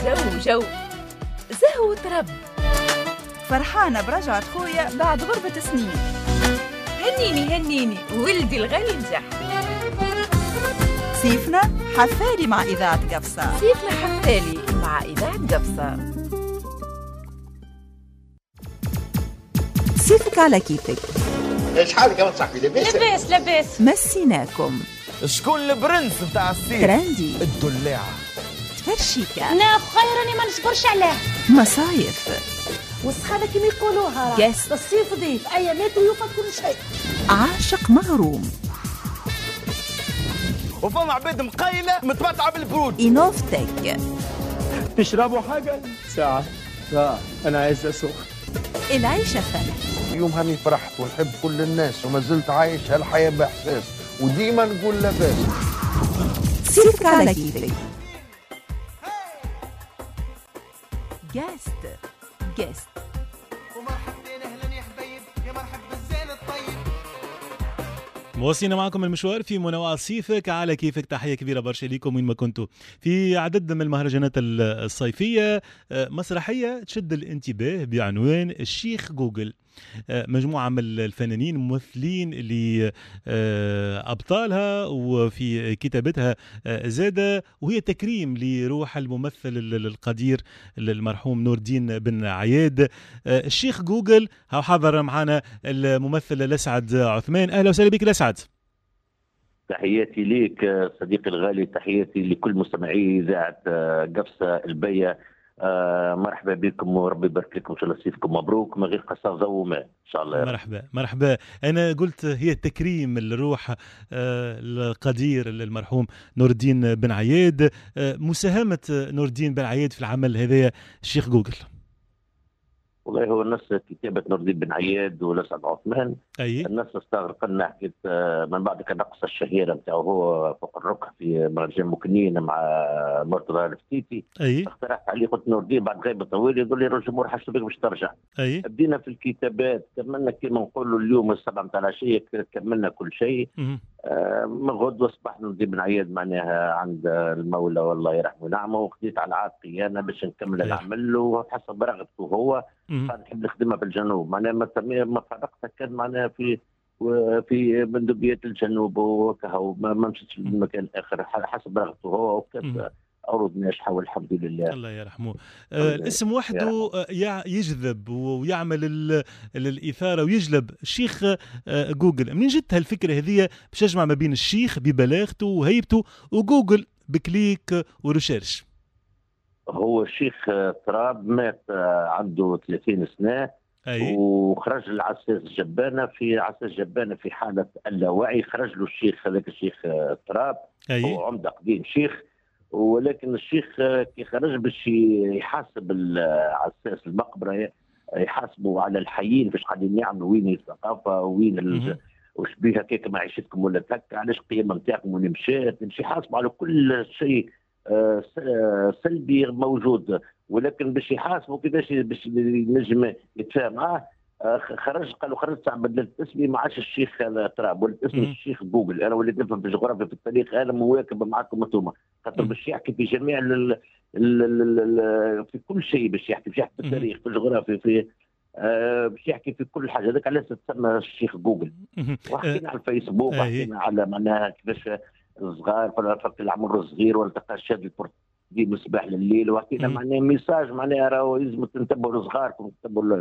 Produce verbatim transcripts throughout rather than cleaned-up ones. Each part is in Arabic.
جو جو زهو ترب. فرحانة برجعة خويا بعد غربة سنين. هنيني هنيني ولدي الغالي نجح. صيفنا حفالي مع إذاعة قفصة. صيفنا حفالي مع إذاعة قفصة. صيفك على كيفك. ايش حالك يا صاحبي؟ لاباس لاباس لاباس. مسيناكم. شكون البرنس نتاع الصيف؟ ترندي. الدلاعة. تفرشيكا. انا خيرني ما نصبرش عليه. مصايف. والسخانة كما يقولوها Guest. الصيف ضيف ايامات ويوفى كل شيء. عاشق مغروم. وفما عباد مقيلة متمتعة بالبرود. إنوفتك. تشربوا حاجة؟ ساعة لا أنا عايز أسوق. العيشة فن. يوم هاني فرحت ونحب كل الناس وما زلت عايش هالحياة بإحساس وديما نقول لاباس. صيفك على كيفك. جاست جاست. ومرحبتين اهلا يا حبايب يا مرحب بالزين الطيب. مواصلين معكم المشوار في منوع صيفك على كيفك. تحية كبيرة برشا ليكم وين ما كنتوا. في عدد من المهرجانات الصيفية مسرحية تشد الانتباه بعنوان الشيخ جوجل. مجموعة من الفنانين ممثلين لأبطالها وفي كتابتها زادة، وهي تكريم لروح الممثل القدير المرحوم نور الدين بن عياد. الشيخ جوجل هاو حضر معنا الممثل لسعد عثمان. أهلا وسهلا بك لسعد. تحياتي ليك صديقي الغالي، تحياتي لكل مستمعي إذاعة قفصة البية. آه مرحبا بكم وربي يبارك لكم ان شاء الله. صيفكم مبروك من غير قصه ضو ما ان شاء الله. مرحبا مرحبا. انا قلت هي تكريم الروح آه القدير المرحوم نور الدين بن عياد. آه مساهمه نور الدين بن عياد في العمل هذا الشيخ جوجل. والله هو الناس كتابة نور الدين بن عياد ولسعد عثمان أي. الناس استغرق لنا حكيت من بعد كان القصة الشهيرة نتاعو هو فوق الركح في مهرجان مكنين مع مرتضى الفتيتي. أي. اقترحت عليه قلت نور الدين بعد غيبة طويلة يقول لي الجمهور حشد بك باش ترجع. أي. بدينا في الكتابات كملنا كما نقولوا اليوم السبعة نتاع العشية كملنا كل شيء. آه من غد اصبح نور الدين بن عياد معناها عند المولى والله يرحمه نعمه، وخديت على عاتقي انا باش نكمل العمل وحسب رغبته هو. قاعد نحب نخدمها في الجنوب معناها ما فرقتها كان معناها في في بندقيات الجنوب وكهو ما مشيتش لمكان اخر حسب رغبته هو وكانت عروض ناجحه والحمد لله. الله يرحمه. آه الاسم وحده آه يجذب ويعمل الاثاره ويجلب. الشيخ آه جوجل منين جت هالفكره هذه باش تجمع ما بين الشيخ ببلاغته وهيبته وجوجل بكليك وريسيرش؟ هو الشيخ تراب مات عنده ثلاثين سنة. أي. وخرج العساس جبانة في عساس جبانة في حالة اللاوعي. خرج له الشيخ هذاك الشيخ تراب. أي. هو عمدة قديم شيخ، ولكن الشيخ كي خرج باش يحاسب العساس المقبرة يحاسبوا على الحيين فاش قاعدين يعملوا وين الثقافة وين ال... وش بيها كيك معيشتكم ولا هكا علاش القيمة نتاعكم وين مشات نمشي يحاسبوا على كل شيء سلبي موجود، ولكن باش يحاسبوا كيفاش باش ينجم يتفاهم معاه. خرج قالوا خرجت بدلت اسمي ما عادش الشيخ تراب ولد اسمي الشيخ جوجل. انا وليت نفهم في الجغرافيا في التاريخ انا مواكب معكم انتم خاطر باش يحكي في جميع ال ال ال في كل شيء باش يحكي باش يحكي في التاريخ في الجغرافيا في آه باش يحكي في كل حاجه. هذاك علاش تسمى الشيخ جوجل. وحكينا على الفيسبوك وحكينا على معناها كيفاش الصغار في العمر الصغير والتقى الشاد البرتغالي من الصباح لليل وحكينا معناها ميساج معناها راهو لازم تنتبهوا لصغاركم تنتبهوا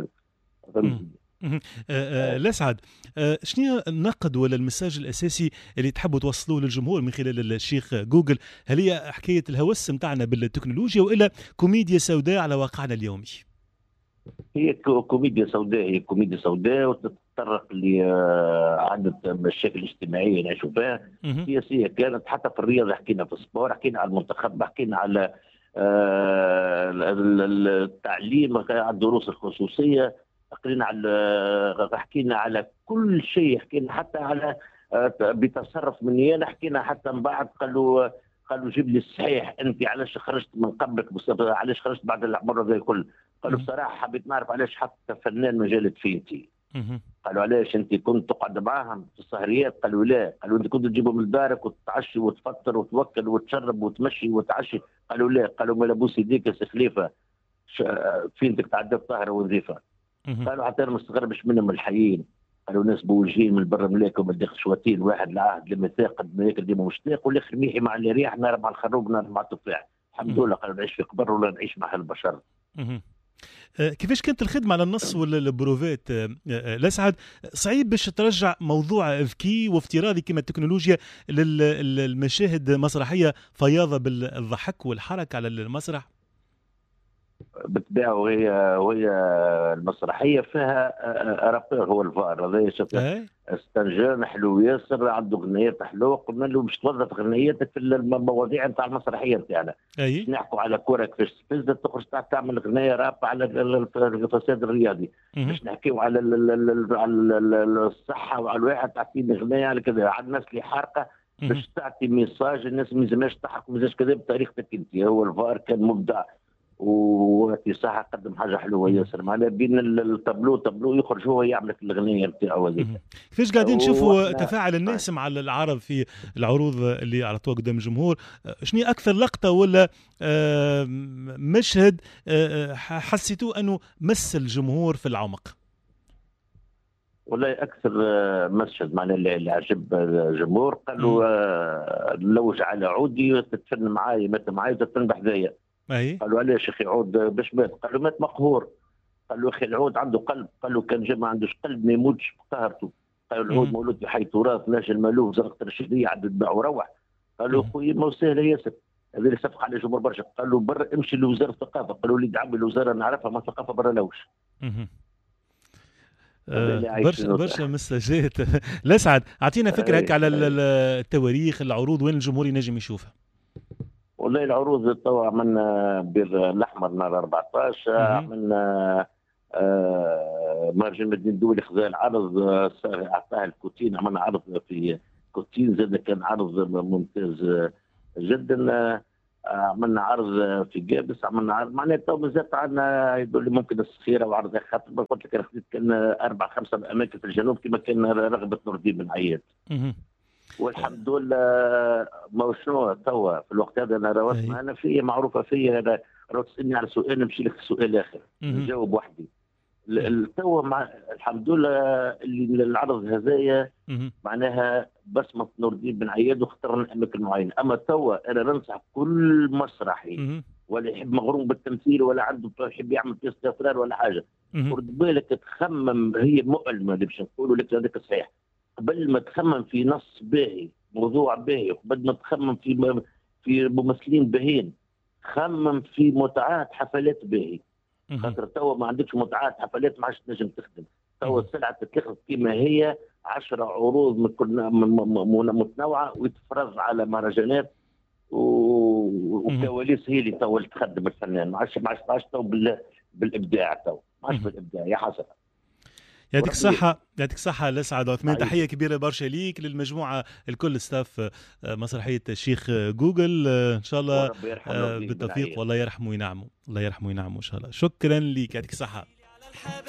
لسعد. شنو النقد ولا المساج الاساسي اللي تحبوا توصلوه للجمهور من خلال الشيخ جوجل؟ هل هي حكايه الهوس نتاعنا بالتكنولوجيا والا كوميديا سوداء على واقعنا اليومي؟ هي كوميديا سوداء هي كوميديا سوداء وتتطرق لعدة مشاكل اجتماعيه نعيشوا فيها سياسيه كانت حتى في الرياضه. حكينا في السبور حكينا على المنتخب حكينا على التعليم على الدروس الخصوصيه حكينا على حكينا على كل شيء. حكينا حتى على بتصرف مني انا حكينا حتى من بعد قالوا قالوا جيب لي الصحيح انت علاش خرجت من قبلك علاش خرجت بعد العمر هذا الكل. قالوا بصراحه حبيت نعرف علاش حتى فنان ما جالت فيه انت قالوا علاش انت كنت تقعد معاهم في السهريات؟ قالوا لا. قالوا انت كنت تجيبهم لدارك وتتعشي وتفطر وتوكل وتشرب وتمشي وتعشي؟ قالوا لا. قالوا ما لابوس يديك يا سي خليفه فين بدك تعدى الطاهره ونظيفه؟ قالوا حتى انا ما استغربش منهم الحيين. قالوا ناس بوجهين من برا ملاك وما داخل شواتين، واحد العهد لميثاق قد ما ياكل ديما مشتاق، والاخر ميحي مع اللي ريح نار مع الخروب نار مع التفاح. الحمد لله قالوا نعيش في قبر ولا نعيش مع البشر. كيفاش كانت الخدمه على النص ولا البروفات لسعد؟ صعيب باش ترجع موضوع ذكي وافتراضي كما التكنولوجيا للمشاهد مسرحيه فياضه بالضحك والحركه على المسرح؟ بالطبيعه وهي وهي المسرحيه فيها رابير هو الفار هذا شوف استنجان حلو ياسر عنده غنيات حلوه. قلنا له باش توظف غنياتك في المواضيع نتاع المسرحيه نتاعنا. باش نحكوا على كره كيفاش تفزت تخرج تعمل غنيه راب على الفساد الرياضي. باش نحكيو على الصحه وعلى الواحد تعطيني غنيه على كذا. على الناس اللي حارقه باش تعطي ميساج الناس ما يلزمهاش تضحك ما كذا بطريقتك انت. هو الفار كان مبدع وفي صحة قدم حاجة حلوة ياسر. معناها بين التابلو تابلو يخرج هو يعمل الأغنية نتاعو هذيك. كيفاش قاعدين نشوفوا تفاعل الناس مع العرض في العروض اللي عرضتوها قدام الجمهور؟ شنو أكثر لقطة ولا مشهد حسيتوا أنه مس الجمهور في العمق؟ والله أكثر مشهد معناه اللي عجب الجمهور قالوا لو جعل عودي تتفن معاي مات معاي وتتفن بحذايا. أي. قالوا علاش اخي عود باش مات؟ قالوا مات مقهور. قالوا اخي العود عنده قلب. قالوا كان جا ما عندوش قلب ما يموتش قهرته. قالوا العود مولود في حي تراث ناجي المالوف زرقة الرشيدية عدد باع وروح. قالوا خويا ما سهله ياسر هذا اللي صفق على الجمهور برشا. قالوا برا امشي لوزاره الثقافه. قالوا لي دعم الوزاره نعرفها ما الثقافه برا لوش. أه برشا برشا مساجات. لا سعد اعطينا فكره هيك على التواريخ العروض وين الجمهور ينجم يشوفها؟ والله العروض توا عملنا بير الاحمر نهار أربعطاش. عملنا آه مهرجان مدينه الدولي خذا العرض اعطاه الكوتين. عملنا عرض في كوتين زاد كان عرض ممتاز جدا. عملنا عرض في جابس. عملنا عرض معناها تو مازال عندنا يقول لي ممكن الصخيره وعرض خاطر قلت لك انا خذيت كان اربع خمسه اماكن في الجنوب كما كان رغبه نور الدين بن عياد. والحمد لله. ما شنو توا في الوقت هذا انا روت انا في معروفه فيا انا روت تسالني على سؤال نمشي لك سؤال اخر نجاوب وحدي. توا مع الحمد لله اللي العرض هذايا معناها بصمه نور الدين بن عياد واخترنا اماكن معينه. اما توا انا ننصح كل مسرحي ولا يحب مغروم بالتمثيل ولا عنده يحب يعمل في استفرار ولا حاجه ورد بالك تخمم. هي مؤلمه اللي باش نقولوا لك هذاك صحيح. قبل ما تخمم في نص باهي موضوع باهي قبل ما تخمم في في ممثلين باهين خمم في متعات حفلات باهي. خاطر توا ما عندكش متعات حفلات ما عادش تنجم تخدم. توا السلعه تتاخذ كما هي عشرة عروض متنوعه ويتفرض على مهرجانات وكواليس هي اللي توا تخدم الفنان. ما عادش ما عادش تو بالابداع تو ما عادش بالابداع يا حسن. يعطيك الصحة يعطيك الصحة لسعد عثمان. تحية كبيرة برشا ليك للمجموعة الكل ستاف مسرحية الشيخ جوجل. إن شاء الله بالتوفيق والله يرحمه وينعمه. الله يرحمه وينعمه إن شاء الله. شكرا ليك يعطيك الصحة.